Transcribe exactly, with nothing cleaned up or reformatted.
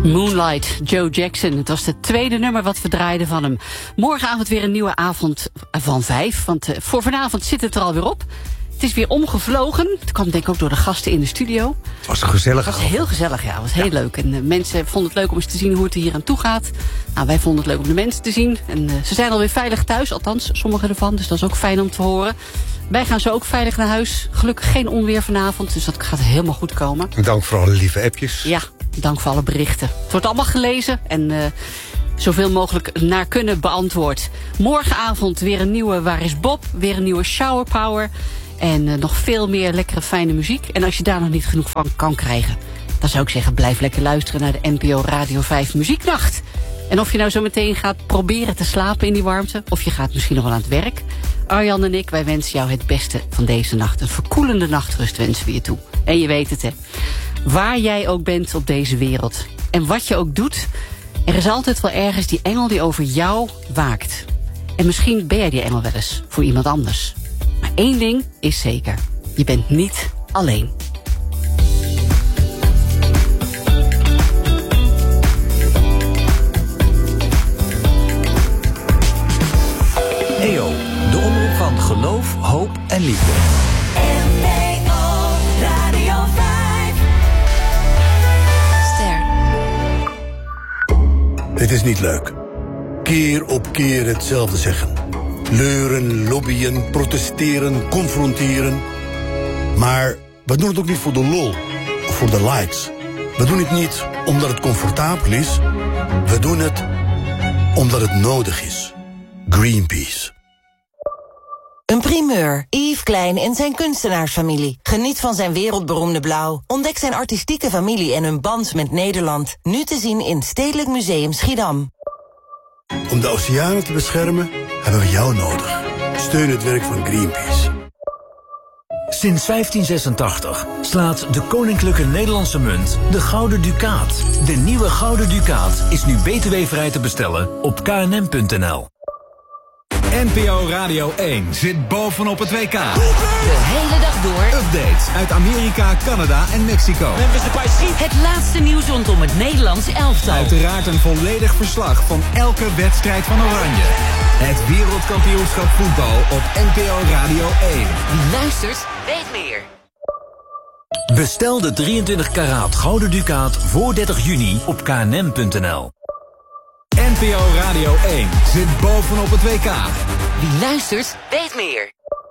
Moonlight, Joe Jackson. Het was het tweede nummer wat we draaiden van hem. Morgenavond weer een nieuwe avond van vijf. Want uh, voor vanavond zit het er alweer op. Het is weer omgevlogen. Het kwam denk ik ook door de gasten in de studio. Het was gezellig. Het was heel gezellig, ja. Het was heel ja. leuk. En uh, mensen vonden het leuk om eens te zien hoe het er hier aan toe gaat. Nou, wij vonden het leuk om de mensen te zien. En uh, ze zijn alweer veilig thuis, althans sommigen ervan. Dus dat is ook fijn om te horen. Wij gaan zo ook veilig naar huis. Gelukkig geen onweer vanavond, dus dat gaat helemaal goed komen. Dank voor alle lieve appjes. Ja, dank voor alle berichten. Het wordt allemaal gelezen en uh, zoveel mogelijk naar kunnen beantwoord. Morgenavond weer een nieuwe Waar is Bob? Weer een nieuwe Shower Power. En uh, nog veel meer lekkere fijne muziek. En als je daar nog niet genoeg van kan krijgen, dan zou ik zeggen, blijf lekker luisteren naar de N P O Radio vijf Muzieknacht. En of je nou zo meteen gaat proberen te slapen in die warmte, of je gaat misschien nog wel aan het werk. Arjan en ik, wij wensen jou het beste van deze nacht. Een verkoelende nachtrust wensen we je toe. En je weet het, hè. Waar jij ook bent op deze wereld. En wat je ook doet, er is altijd wel ergens die engel die over jou waakt. En misschien ben jij die engel wel eens voor iemand anders. Maar één ding is zeker. Je bent niet alleen. E O, de omroep van geloof, hoop en liefde. N P O Radio vijf. Ster. Het is niet leuk. Keer op keer hetzelfde zeggen. Leuren, lobbyen, protesteren, confronteren. Maar we doen het ook niet voor de lol of voor de likes. We doen het niet omdat het comfortabel is. We doen het omdat het nodig is. Greenpeace. Een primeur. Yves Klein en zijn kunstenaarsfamilie. Geniet van zijn wereldberoemde blauw. Ontdek zijn artistieke familie en hun band met Nederland. Nu te zien in Stedelijk Museum Schiedam. Om de oceanen te beschermen hebben we jou nodig. Steun het werk van Greenpeace. Sinds vijftien zesentachtig slaat de Koninklijke Nederlandse Munt de Gouden Ducaat. De nieuwe Gouden Ducaat is nu B T W-vrij te bestellen op k n m punt n l. N P O Radio één zit bovenop het W K. De hele dag door. Updates uit Amerika, Canada en Mexico. Het laatste nieuws rondom het Nederlands elftal. Uiteraard een volledig verslag van elke wedstrijd van Oranje. Het wereldkampioenschap voetbal op N P O Radio één. Wie luistert, weet meer. Bestel de drieëntwintig karaat Gouden Ducaat voor dertig juni op k n m punt n l. N P O Radio één zit bovenop het W K. Wie luistert, weet meer.